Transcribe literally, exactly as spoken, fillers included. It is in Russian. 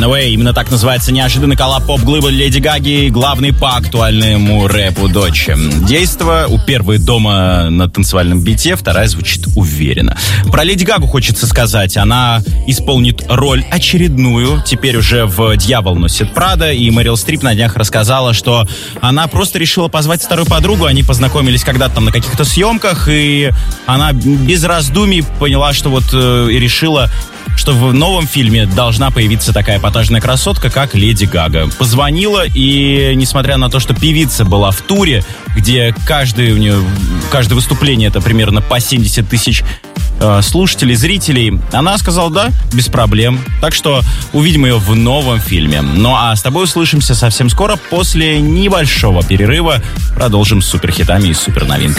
Runaway. Именно так называется неожиданный коллаб поп-глыбы Леди Гаги и главный по актуальному рэпу дочь. Действо у первой дома на танцевальном бите, вторая звучит уверенно. Про Леди Гагу хочется сказать. Она исполнит роль очередную, теперь уже в «Дьявол носит Прада», и Мэрил Стрип на днях рассказала, что она просто решила позвать старую подругу. Они познакомились когда-то там на каких-то съемках, и она без раздумий поняла, что вот э, и решила, что в новом фильме должна появиться такая эпатажная красотка, как Леди Гага. Позвонила, и несмотря на то, что певица была в туре, где каждое, у нее, каждое выступление это примерно по семьдесят тысяч э, слушателей, зрителей, она сказала да, без проблем. Так что увидим ее в новом фильме. Ну а с тобой услышимся совсем скоро, после небольшого перерыва. Продолжим с суперхитами и суперновинками.